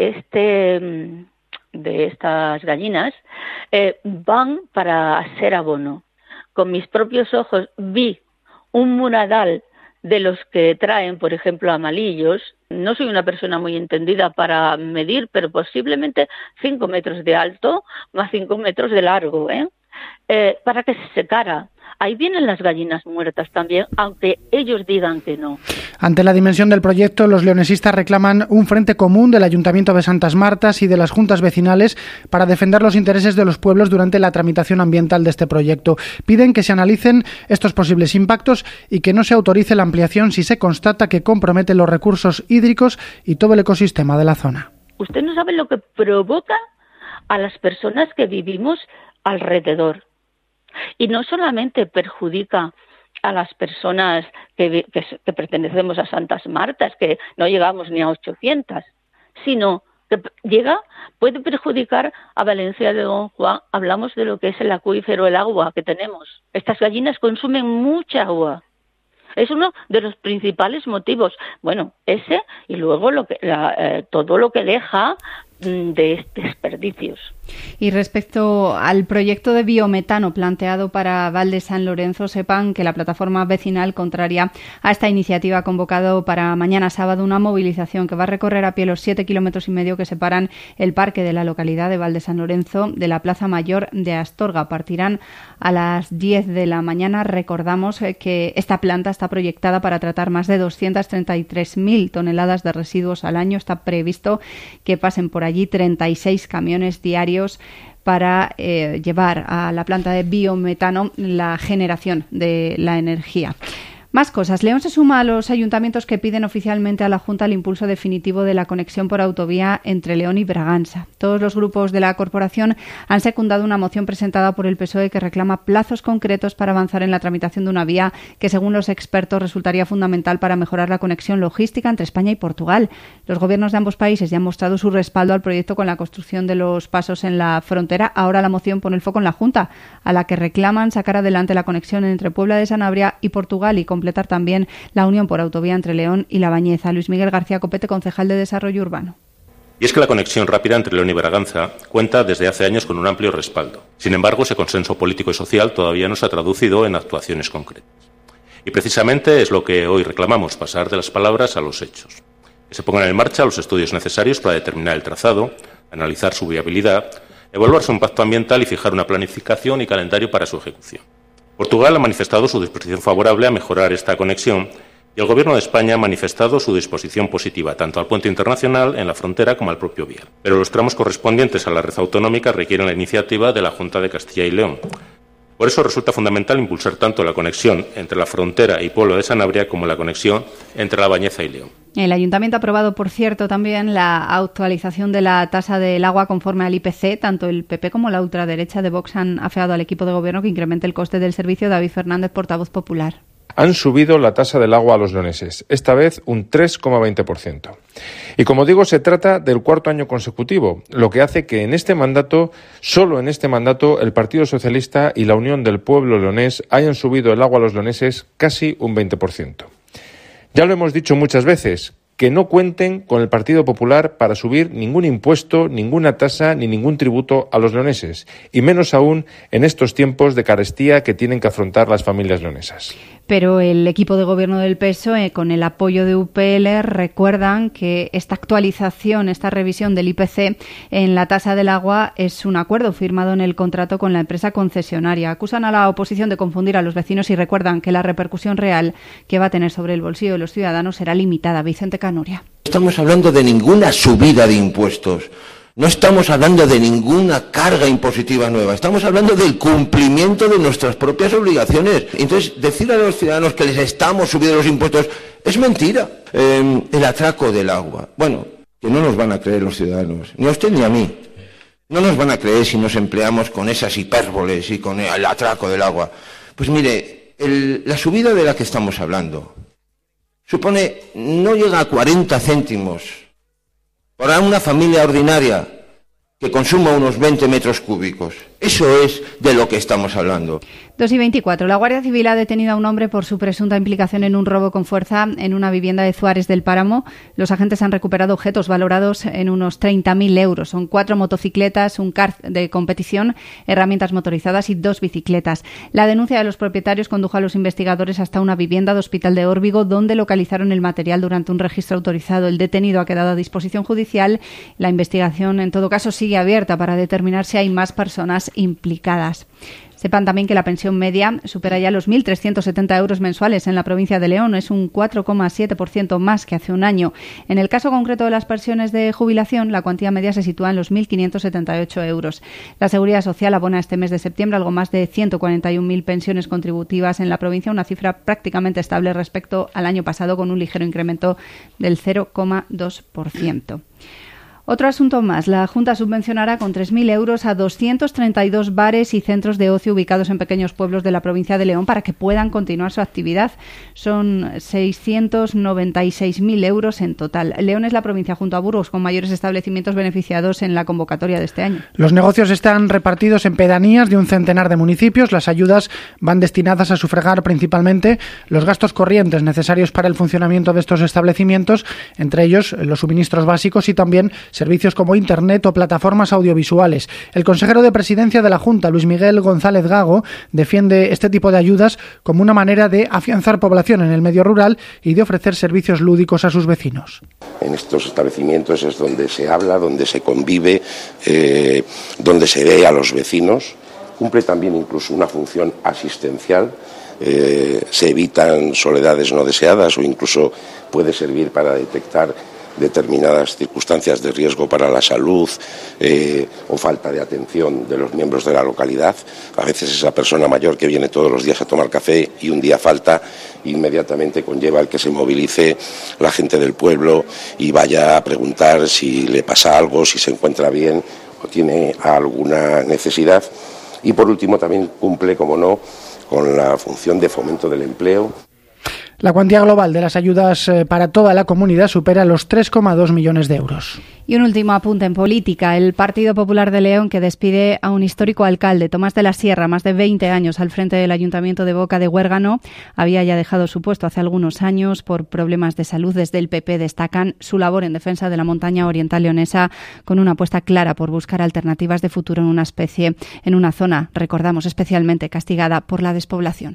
este de estas gallinas eh, van para hacer abono. Con mis propios ojos vi un muradal de los que traen, por ejemplo, a Malillos. No soy una persona muy entendida para medir, pero posiblemente cinco metros de alto más cinco metros de largo, ¿eh? Eh, para que se secara. Ahí vienen las gallinas muertas también, aunque ellos digan que no. Ante la dimensión del proyecto, los leonesistas reclaman un frente común del Ayuntamiento de Santas Martas y de las juntas vecinales para defender los intereses de los pueblos durante la tramitación ambiental de este proyecto. Piden que se analicen estos posibles impactos y que no se autorice la ampliación si se constata que compromete los recursos hídricos y todo el ecosistema de la zona. Usted no sabe lo que provoca a las personas que vivimos alrededor. Y no solamente perjudica a las personas que, que, que pertenecemos a Santas Martas, que no llegamos ni a ochocientas, sino que llega, puede perjudicar a Valencia de Don Juan. Hablamos de lo que es el acuífero, el agua que tenemos. Estas gallinas consumen mucha agua. Es uno de los principales motivos. Bueno, ese y luego lo que, la, eh, todo lo que deja de desperdicios. Y respecto al proyecto de biometano planteado para Val de San Lorenzo, sepan que la plataforma vecinal contraria a esta iniciativa ha convocado para mañana sábado una movilización que va a recorrer a pie los siete kilómetros y medio que separan el parque de la localidad de Val de San Lorenzo de la Plaza Mayor de Astorga. Partirán a las diez de la mañana. Recordamos que esta planta está proyectada para tratar más de doscientas treinta y tres mil toneladas de residuos al año. Está previsto que pasen por allí treinta y seis camiones diarios para eh, llevar a la planta de biometano la generación de la energía. Más cosas. León se suma a los ayuntamientos que piden oficialmente a la Junta el impulso definitivo de la conexión por autovía entre León y Bragança. Todos los grupos de la corporación han secundado una moción presentada por el P S O E que reclama plazos concretos para avanzar en la tramitación de una vía que, según los expertos, resultaría fundamental para mejorar la conexión logística entre España y Portugal. Los gobiernos de ambos países ya han mostrado su respaldo al proyecto con la construcción de los pasos en la frontera. Ahora la moción pone el foco en la Junta, a la que reclaman sacar adelante la conexión entre Puebla de Sanabria y Portugal y completar también la unión por autovía entre León y La Bañeza. Luis Miguel García Copete, concejal de Desarrollo Urbano. Y es que la conexión rápida entre León y Bragança cuenta desde hace años con un amplio respaldo. Sin embargo, ese consenso político y social todavía no se ha traducido en actuaciones concretas. Y precisamente es lo que hoy reclamamos, pasar de las palabras a los hechos. Que se pongan en marcha los estudios necesarios para determinar el trazado, analizar su viabilidad, evaluar su impacto ambiental y fijar una planificación y calendario para su ejecución. Portugal ha manifestado su disposición favorable a mejorar esta conexión y el Gobierno de España ha manifestado su disposición positiva tanto al puente internacional en la frontera como al propio vial. Pero los tramos correspondientes a la red autonómica requieren la iniciativa de la Junta de Castilla y León. Por eso resulta fundamental impulsar tanto la conexión entre la frontera y Pueblo de Sanabria como la conexión entre La Bañeza y León. El Ayuntamiento ha aprobado, por cierto, también la actualización de la tasa del agua conforme al I P C. Tanto el P P como la ultraderecha de Vox han afeado al equipo de gobierno que incremente el coste del servicio. David Fernández, portavoz popular. Han subido la tasa del agua a los leoneses, esta vez un tres coma veinte por ciento. Y como digo, se trata del cuarto año consecutivo, lo que hace que en este mandato, solo en este mandato, el Partido Socialista y la Unión del Pueblo Leonés hayan subido el agua a los leoneses casi un veinte por ciento. Ya lo hemos dicho muchas veces, que no cuenten con el Partido Popular para subir ningún impuesto, ninguna tasa ni ningún tributo a los leoneses, y menos aún en estos tiempos de carestía que tienen que afrontar las familias leonesas. Pero el equipo de gobierno del P S O E, con el apoyo de U P L, recuerdan que esta actualización, esta revisión del I P C en la tasa del agua es un acuerdo firmado en el contrato con la empresa concesionaria. Acusan a la oposición de confundir a los vecinos y recuerdan que la repercusión real que va a tener sobre el bolsillo de los ciudadanos será limitada. Vicente Canuria. No estamos hablando de ninguna subida de impuestos. No estamos hablando de ninguna carga impositiva nueva, estamos hablando del cumplimiento de nuestras propias obligaciones. Entonces, decir a los ciudadanos que les estamos subiendo los impuestos es mentira. Eh, el atraco del agua. Bueno, que no nos van a creer los ciudadanos, ni a usted ni a mí. No nos van a creer si nos empleamos con esas hipérboles y con el atraco del agua. Pues mire, el, la subida de la que estamos hablando supone, no llega a cuarenta céntimos. Para una familia ordinaria que consuma unos veinte metros cúbicos. Eso es de lo que estamos hablando. dos y veinticuatro. La Guardia Civil ha detenido a un hombre por su presunta implicación en un robo con fuerza en una vivienda de Zuárez del Páramo. Los agentes han recuperado objetos valorados en unos treinta mil euros. Son cuatro motocicletas, un kart de competición, herramientas motorizadas y dos bicicletas. La denuncia de los propietarios condujo a los investigadores hasta una vivienda de Hospital de Órbigo, donde localizaron el material durante un registro autorizado. El detenido ha quedado a disposición judicial. La investigación, en todo caso, sigue abierta para determinar si hay más personas implicadas. Sepan también que la pensión media supera ya los mil trescientos setenta euros mensuales en la provincia de León. Es un cuatro coma siete por ciento más que hace un año. En el caso concreto de las pensiones de jubilación, la cuantía media se sitúa en los mil quinientos setenta y ocho euros. La Seguridad Social abona este mes de septiembre algo más de ciento cuarenta y un mil pensiones contributivas en la provincia, una cifra prácticamente estable respecto al año pasado, con un ligero incremento del cero coma dos por ciento. Otro asunto más. La Junta subvencionará con tres mil euros a doscientos treinta y dos bares y centros de ocio ubicados en pequeños pueblos de la provincia de León para que puedan continuar su actividad. Son seiscientos noventa y seis mil euros en total. León es la provincia, junto a Burgos, con mayores establecimientos beneficiados en la convocatoria de este año. Los negocios están repartidos en pedanías de un centenar de municipios. Las ayudas van destinadas a sufragar principalmente los gastos corrientes necesarios para el funcionamiento de estos establecimientos, entre ellos los suministros básicos y también servicios como Internet o plataformas audiovisuales. El consejero de Presidencia de la Junta, Luis Miguel González Gago, defiende este tipo de ayudas como una manera de afianzar población en el medio rural y de ofrecer servicios lúdicos a sus vecinos. En estos establecimientos es donde se habla, donde se convive, eh, donde se ve a los vecinos. Cumple también incluso una función asistencial. Eh, se evitan soledades no deseadas o incluso puede servir para detectar determinadas circunstancias de riesgo para la salud eh, o falta de atención de los miembros de la localidad. A veces esa persona mayor que viene todos los días a tomar café y un día falta inmediatamente conlleva el que se movilice la gente del pueblo y vaya a preguntar si le pasa algo, si se encuentra bien o tiene alguna necesidad. Y por último también cumple, como no, con la función de fomento del empleo. La cuantía global de las ayudas para toda la comunidad supera los tres coma dos millones de euros. Y un último apunte en política. El Partido Popular de León, que despide a un histórico alcalde, Tomás de la Sierra, más de veinte años al frente del Ayuntamiento de Boca de Huérgano, había ya dejado su puesto hace algunos años por problemas de salud. Desde el P P destacan su labor en defensa de la montaña oriental leonesa, con una apuesta clara por buscar alternativas de futuro en una especie, en una zona, recordamos, especialmente castigada por la despoblación.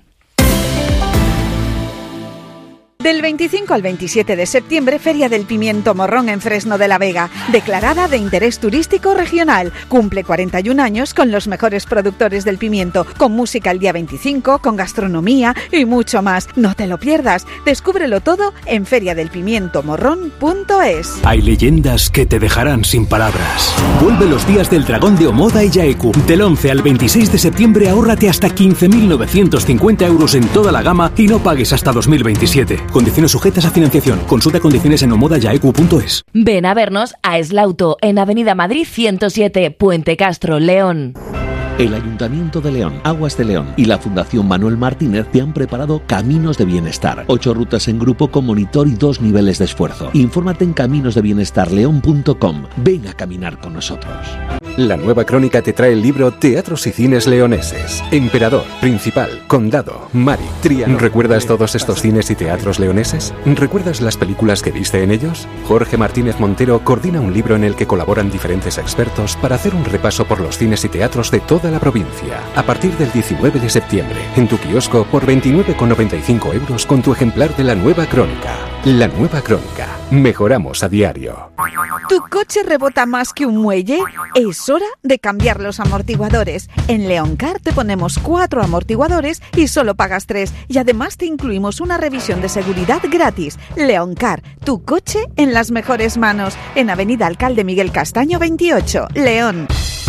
Del veinticinco al veintisiete de septiembre, Feria del Pimiento Morrón en Fresno de la Vega, declarada de interés turístico regional. Cumple cuarenta y un años con los mejores productores del pimiento, con música el día veinticinco, con gastronomía y mucho más. No te lo pierdas, descúbrelo todo en feria del pimiento morrón punto es. Hay leyendas que te dejarán sin palabras. Vuelve los días del Dragón de Omoda y Yaeku. Del once al veintiséis de septiembre ahórrate hasta quince mil novecientos cincuenta euros en toda la gama y no pagues hasta dos mil veintisiete. Condiciones sujetas a financiación. Consulta condiciones en omoda yaeku punto es. Ven a vernos a Eslauto, en Avenida Madrid ciento siete, Puente Castro, León. El Ayuntamiento de León, Aguas de León y la Fundación Manuel Martínez te han preparado Caminos de Bienestar. Ocho rutas en grupo con monitor y dos niveles de esfuerzo. Infórmate en caminos de bienestar león punto com. Ven a caminar con nosotros. La Nueva Crónica te trae el libro Teatros y Cines Leoneses. Emperador, Principal, Condado, Mari, Triana. ¿Recuerdas todos estos cines y teatros leoneses? ¿Recuerdas las películas que viste en ellos? Jorge Martínez Montero coordina un libro en el que colaboran diferentes expertos para hacer un repaso por los cines y teatros de toda la provincia. A partir del diecinueve de septiembre, en tu kiosco por veintinueve con noventa y cinco euros con tu ejemplar de La Nueva Crónica. La Nueva Crónica. Mejoramos a diario. ¿Tu coche rebota más que un muelle? Es hora de cambiar los amortiguadores. En Leoncar te ponemos cuatro amortiguadores y solo pagas tres. Y además te incluimos una revisión de seguridad gratis. Leoncar, tu coche en las mejores manos. En Avenida Alcalde Miguel Castaño veintiocho, León.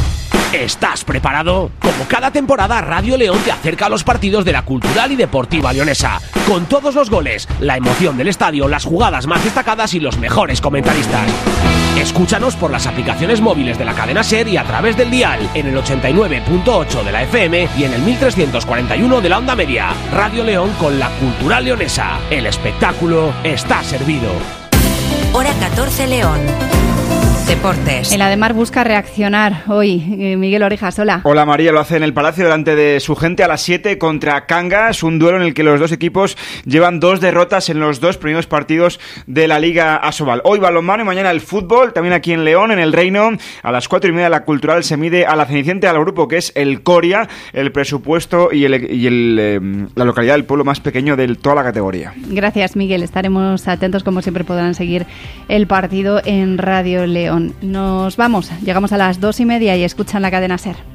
¿Estás preparado? Como cada temporada, Radio León te acerca a los partidos de la Cultural y Deportiva Leonesa, con todos los goles, la emoción del estadio, las jugadas más destacadas y los mejores comentaristas. Escúchanos por las aplicaciones móviles de la cadena SER y a través del dial, en el ochenta y nueve punto ocho de la F M y en el mil trescientos cuarenta y uno de la onda media. Radio León con la Cultural Leonesa. El espectáculo está servido. Hora catorce, León. Deportes. El Ademar busca reaccionar hoy. Eh, Miguel Orejas, hola. Hola María, lo hace en el Palacio delante de su gente a las siete contra Cangas, un duelo en el que los dos equipos llevan dos derrotas en los dos primeros partidos de la Liga Asobal. Hoy balonmano y mañana el fútbol, también aquí en León, en el Reino. A las cuatro y media la Cultural se mide a la cenicienta al grupo que es el Coria, el presupuesto y, el, y el, eh, la localidad del pueblo más pequeño de toda la categoría. Gracias Miguel, estaremos atentos, como siempre podrán seguir el partido en Radio León. Nos vamos, llegamos a las dos y media y escuchan la cadena SER.